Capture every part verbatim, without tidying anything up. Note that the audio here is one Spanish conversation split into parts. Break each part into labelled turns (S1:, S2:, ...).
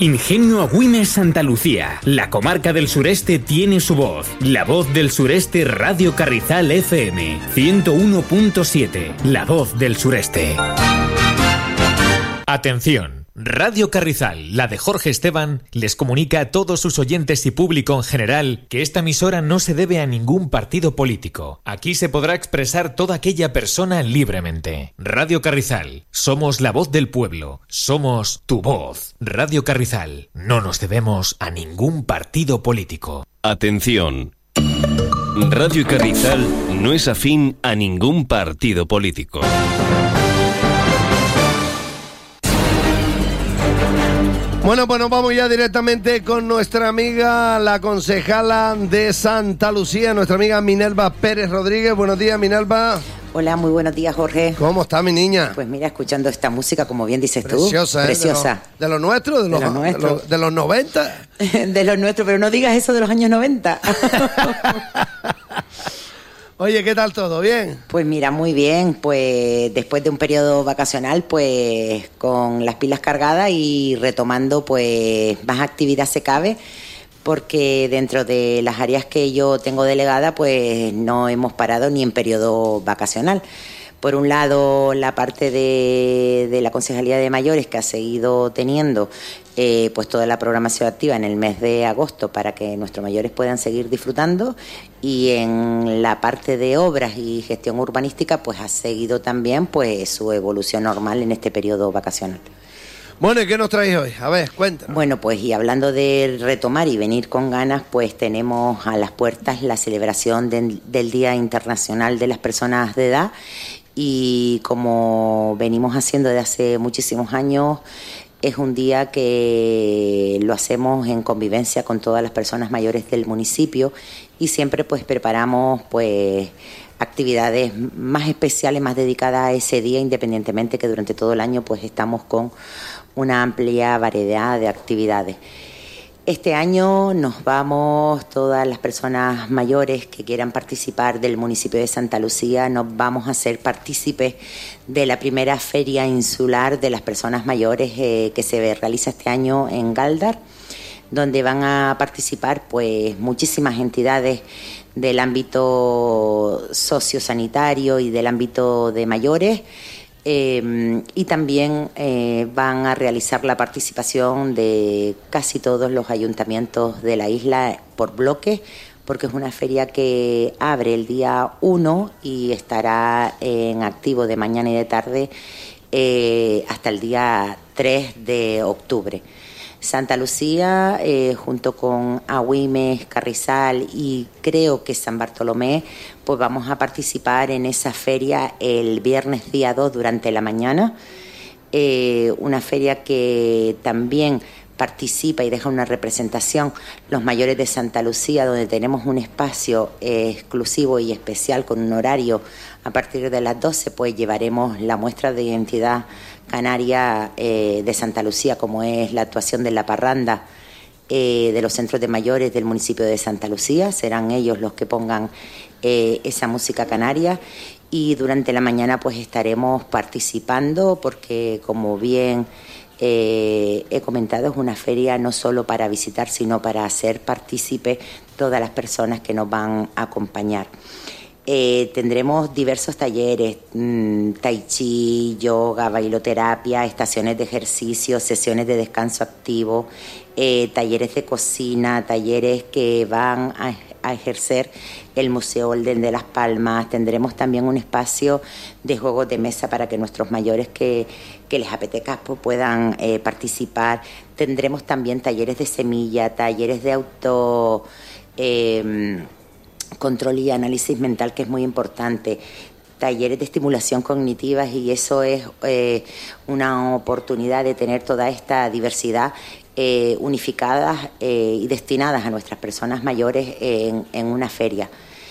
S1: Ingenio Agüimes Santa Lucía. La comarca del sureste tiene su voz. La voz del sureste Radio Carrizal F M. ciento uno punto siete. La voz del sureste. Atención. Radio Carrizal, la de Jorge Esteban, les comunica a todos sus oyentes y público en general que esta emisora no se debe a ningún partido político. Aquí se podrá expresar toda aquella persona libremente. Radio Carrizal, somos la voz del pueblo, somos tu voz. Radio Carrizal, no nos debemos a ningún partido político.
S2: Atención. Radio Carrizal no es afín a ningún partido político.
S3: Bueno, pues nos vamos ya directamente con nuestra amiga, la concejala de Santa Lucía, nuestra amiga Minerva Pérez Rodríguez. Buenos días, Minerva.
S4: Hola, muy buenos días, Jorge.
S3: ¿Cómo está mi niña?
S4: Pues mira, escuchando esta música, como bien dices tú.
S3: Preciosa, ¿eh?
S4: Preciosa.
S3: ¿De los nuestros? ¿De los,
S4: de los nuestros?
S3: De los, de los noventa?
S4: De los nuestros, pero no digas eso de los años noventa.
S3: Oye, ¿qué tal todo? ¿Bien?
S4: Pues mira, muy bien. Pues después de un periodo vacacional, pues con las pilas cargadas y retomando pues más actividad se cabe, porque dentro de las áreas que yo tengo delegada, pues no hemos parado ni en periodo vacacional. Por un lado, la parte de, de la Concejalía de Mayores, que ha seguido teniendo eh, pues toda la programación activa en el mes de agosto para que nuestros mayores puedan seguir disfrutando, y en la parte de obras y gestión urbanística pues ha seguido también pues su evolución normal en este periodo vacacional.
S3: Bueno, ¿y qué nos traéis hoy? A ver, cuéntanos.
S4: Bueno, pues y hablando de retomar y venir con ganas, pues tenemos a las puertas la celebración de, del Día Internacional de las Personas de Edad, y como venimos haciendo desde hace muchísimos años, es un día que lo hacemos en convivencia con todas las personas mayores del municipio, y siempre pues preparamos pues actividades más especiales, más dedicadas a ese día, independientemente que durante todo el año pues estamos con una amplia variedad de actividades. Este año nos vamos, todas las personas mayores que quieran participar del municipio de Santa Lucía, nos vamos a hacer partícipes de la primera feria insular de las personas mayores eh, que se realiza este año en Galdar, donde van a participar pues muchísimas entidades del ámbito sociosanitario y del ámbito de mayores. Eh, y también eh, van a realizar la participación de casi todos los ayuntamientos de la isla por bloques, porque es una feria que abre el día uno y estará en activo de mañana y de tarde eh, hasta el día tres de octubre. Santa Lucía, eh, junto con Agüimes, Carrizal y creo que San Bartolomé, pues vamos a participar en esa feria el viernes día dos durante la mañana. Eh, una feria que también participa y deja una representación los mayores de Santa Lucía, donde tenemos un espacio eh, exclusivo y especial con un horario a partir de las doce, pues llevaremos la muestra de identidad canaria eh, de Santa Lucía, como es la actuación de la parranda eh, de los centros de mayores del municipio de Santa Lucía. Serán ellos los que pongan eh, esa música canaria, y durante la mañana pues estaremos participando, porque como bien eh, he comentado, es una feria no solo para visitar, sino para hacer partícipe todas las personas que nos van a acompañar. Eh, tendremos diversos talleres, mmm, tai chi, yoga, bailoterapia, estaciones de ejercicio, sesiones de descanso activo, eh, talleres de cocina, talleres que van a, a ejercer el Museo Olden de Las Palmas. Tendremos también un espacio de juegos de mesa para que nuestros mayores que, que les apetezca pues, puedan eh, participar. Tendremos también talleres de semilla, talleres de auto... Eh, control y análisis mental, que es muy importante, talleres de estimulación cognitiva, y eso es eh, una oportunidad de tener toda esta diversidad eh, unificadas eh, y destinadas a nuestras personas mayores en, en una feria.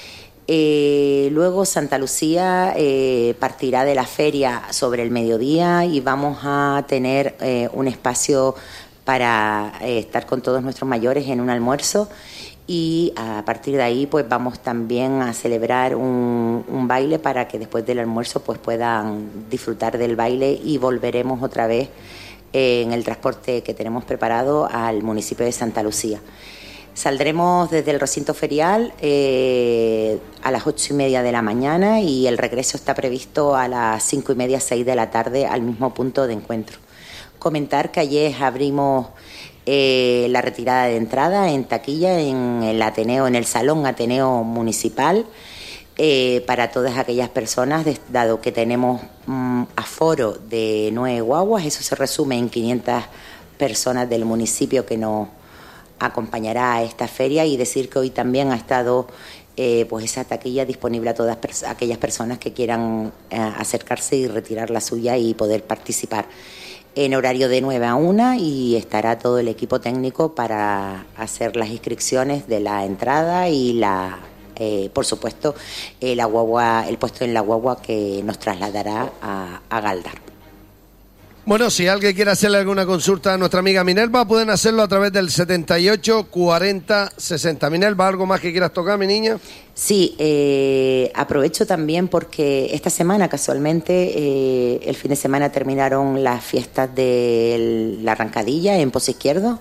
S4: Eh, luego Santa Lucía eh, partirá de la feria sobre el mediodía y vamos a tener eh, un espacio para eh, estar con todos nuestros mayores en un almuerzo. Y a partir de ahí pues vamos también a celebrar un, un baile para que después del almuerzo pues puedan disfrutar del baile, y volveremos otra vez eh, en el transporte que tenemos preparado al municipio de Santa Lucía. Saldremos desde el recinto ferial eh, a las ocho y media de la mañana y el regreso está previsto a las cinco y media, seis de la tarde al mismo punto de encuentro. Comentar que ayer abrimos eh, la retirada de entrada en taquilla en el Ateneo, en el Salón Ateneo Municipal eh, para todas aquellas personas, de, dado que tenemos um, aforo de nueve guaguas, eso se resume en quinientas personas del municipio que nos acompañará a esta feria, y decir que hoy también ha estado eh, pues esa taquilla disponible a todas pers- aquellas personas que quieran eh, acercarse y retirar la suya y poder participar en horario de nueve a una, y estará todo el equipo técnico para hacer las inscripciones de la entrada y la eh, por supuesto eh, la guagua, el puesto en la guagua que nos trasladará a, a Galdar.
S3: Bueno, si alguien quiere hacerle alguna consulta a nuestra amiga Minerva, pueden hacerlo a través del setenta y ocho cuarenta sesenta. Minerva, ¿algo más que quieras tocar, mi niña?
S4: Sí, eh, aprovecho también porque esta semana, casualmente, eh, el fin de semana terminaron las fiestas de la Arrancadilla en Pozo Izquierdo,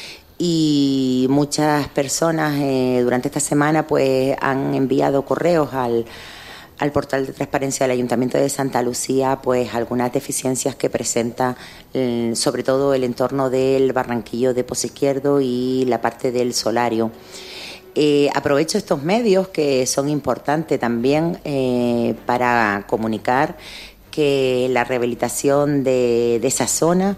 S4: y muchas personas eh, durante esta semana pues han enviado correos al al portal de transparencia del Ayuntamiento de Santa Lucía, pues algunas deficiencias que presenta eh, sobre todo el entorno del barranquillo de Pozo Izquierdo y la parte del solario. Eh, aprovecho estos medios que son importantes también eh, para comunicar que la rehabilitación de, de esa zona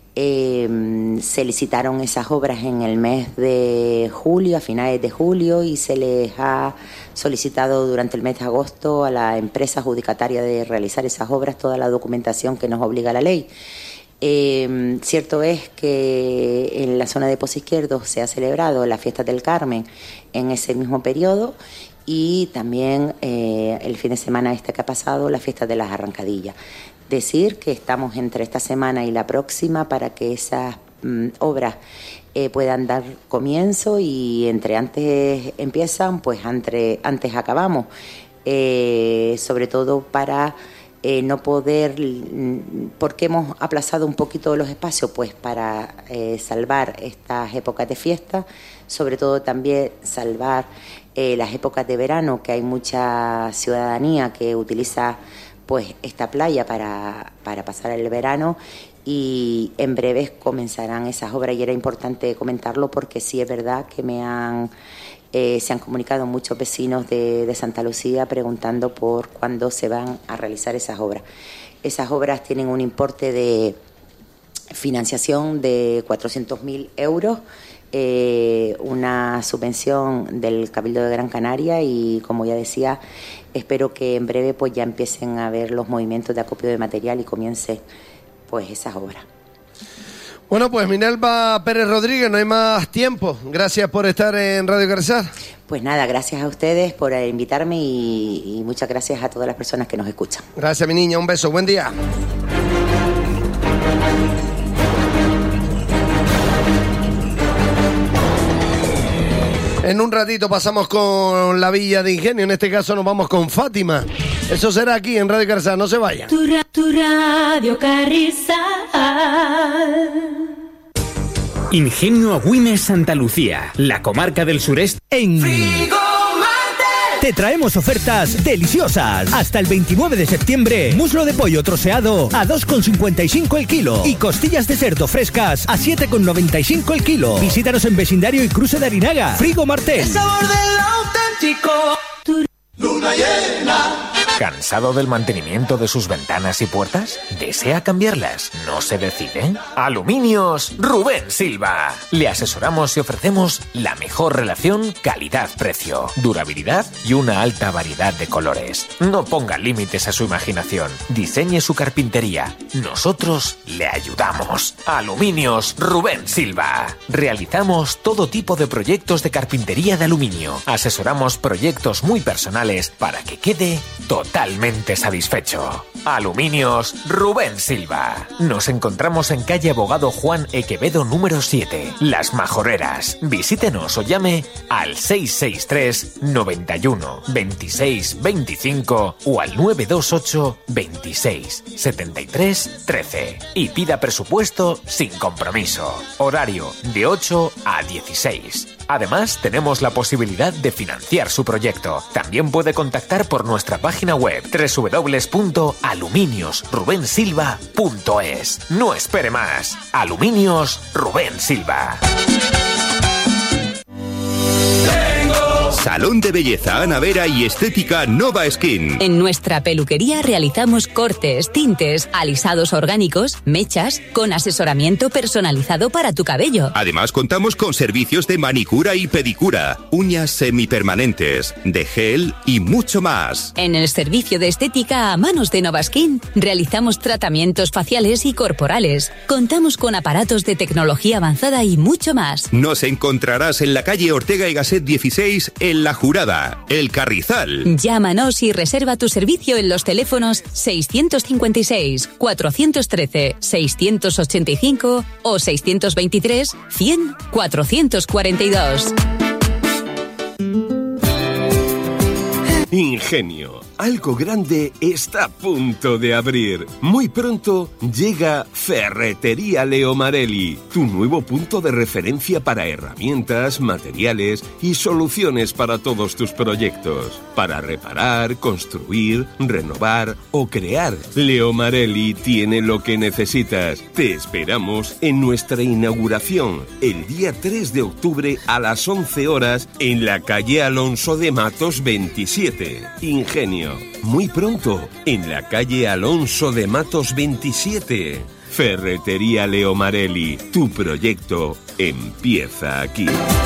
S4: Eh, se licitaron esas obras en el mes de julio, a finales de julio, y se les ha solicitado durante el mes de agosto a la empresa adjudicataria de realizar esas obras toda la documentación que nos obliga la ley. Eh, cierto es que en la zona de Pozo Izquierdo se ha celebrado la fiesta del Carmen en ese mismo periodo, y también eh, el fin de semana este que ha pasado, la fiesta de las Arrancadillas. Decir que estamos entre esta semana y la próxima para que esas mm, obras eh, puedan dar comienzo, y entre antes empiezan, pues entre, antes acabamos, eh, sobre todo para eh, no poder, ¿por qué hemos aplazado un poquito los espacios? Pues para eh, salvar estas épocas de fiesta, sobre todo también salvar eh, las épocas de verano, que hay mucha ciudadanía que utiliza pues esta playa para, para pasar el verano, y en breves comenzarán esas obras, y era importante comentarlo porque sí es verdad que me han eh, se han comunicado muchos vecinos de, de Santa Lucía preguntando por cuándo se van a realizar esas obras. Esas obras tienen un importe de financiación de cuatrocientos mil euros, eh, una subvención del Cabildo de Gran Canaria, y como ya decía, espero que en breve pues ya empiecen a ver los movimientos de acopio de material y comience pues esas obras.
S3: Bueno, pues Minerva Pérez Rodríguez, no hay más tiempo. Gracias por estar en Radio Carrizal.
S4: Pues nada, gracias a ustedes por invitarme, y, y muchas gracias a todas las personas que nos escuchan.
S3: Gracias, mi niña, un beso, buen día. En un ratito pasamos con la Villa de Ingenio, en este caso nos vamos con Fátima. Eso será aquí en Radio Carrizal, no se vayan.
S5: Tu, ra- tu Radio Carrizal.
S1: Ingenio Agüime Santa Lucía, la comarca del sureste.
S6: En te traemos ofertas deliciosas. Hasta el veintinueve de septiembre, muslo de pollo troceado a dos con cincuenta y cinco el kilo y costillas de cerdo frescas a siete con noventa y cinco el kilo. Visítanos en Vecindario y Cruce de Arinaga. Frigo Martel.
S5: El sabor del auténtico. Tu...
S7: Luna llena.
S1: ¿Cansado del mantenimiento de sus ventanas y puertas? ¿Desea cambiarlas? ¿No se decide? Aluminios Rubén Silva. Le asesoramos y ofrecemos la mejor relación calidad-precio, durabilidad y una alta variedad de colores. No ponga límites a su imaginación. Diseñe su carpintería. Nosotros le ayudamos. Aluminios Rubén Silva. Realizamos todo tipo de proyectos de carpintería de aluminio. Asesoramos proyectos muy personales para que quede todo totalmente satisfecho. Aluminios Rubén Silva. Nos encontramos en calle Abogado Juan Equevedo número siete, Las Majoreras. Visítenos o llame al seis seis tres, noventa y uno, veintiséis, veinticinco o al nueve dos ocho, veintiséis, setenta y tres, trece y pida presupuesto sin compromiso. Horario de ocho a dieciséis. Además, tenemos la posibilidad de financiar su proyecto. También puede contactar por nuestra página web doble u doble u doble u punto aluminios rubén silva punto es. No espere más. Aluminios Rubén Silva.
S8: Salón de Belleza Ana Vera y Estética Nova Skin.
S9: En nuestra peluquería realizamos cortes, tintes, alisados orgánicos, mechas, con asesoramiento personalizado para tu cabello.
S8: Además contamos con servicios de manicura y pedicura, uñas semipermanentes, de gel y mucho más.
S9: En el servicio de estética a manos de Nova Skin realizamos tratamientos faciales y corporales. Contamos con aparatos de tecnología avanzada y mucho más.
S8: Nos encontrarás en la calle Ortega y Gasset dieciséis en La Jurada, El Carrizal.
S9: Llámanos y reserva tu servicio en los teléfonos seiscientos cincuenta y seis, cuatrocientos trece, seiscientos ochenta y cinco o seiscientos veintitrés, cien, cuatrocientos cuarenta y dos.
S10: Ingenio. Algo grande está a punto de abrir. Muy pronto llega Ferretería Leo Marelli, tu nuevo punto de referencia para herramientas, materiales y soluciones para todos tus proyectos. Para reparar, construir, renovar o crear, Leo Marelli tiene lo que necesitas. Te esperamos en nuestra inauguración el día tres de octubre a las once horas en la calle Alonso de Matos veintisiete. Ingenio. Muy pronto, en la calle Alonso de Matos veintisiete. Ferretería Leo Marelli, tu proyecto empieza aquí.